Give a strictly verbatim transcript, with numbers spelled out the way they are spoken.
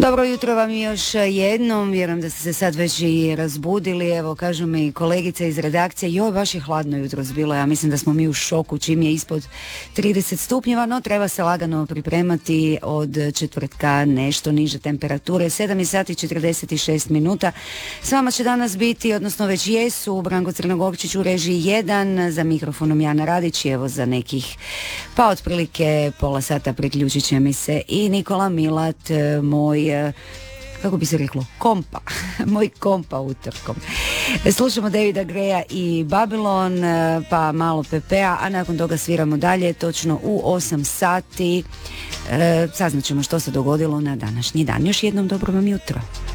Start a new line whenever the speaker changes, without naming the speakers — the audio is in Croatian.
Dobro jutro vam još jednom, vjerujem da ste se sad već i razbudili, evo kažu mi kolegice iz redakcije, joj baš je hladno jutros bilo, ja mislim da smo mi u šoku čim je ispod trideset stupnjeva, no treba se lagano pripremati od četvrtka nešto niže temperature, sedam sati četrdeset šest minuta, s vama će danas biti, odnosno već jesu, Branko Crnogorčić u režiji jedan, za mikrofonom Jana Radić, evo za nekih, pa otprilike pola sata priključit će mi se i Nikola Milat, moj, kako bi se reklo, kompa, moj kompa utorkom. Slušamo Davida Greya i Babylon, pa malo P P A, a nakon toga sviramo dalje, točno u osam sati. E, saznaćemo što se dogodilo na današnji dan. Još jednom dobro vam jutro.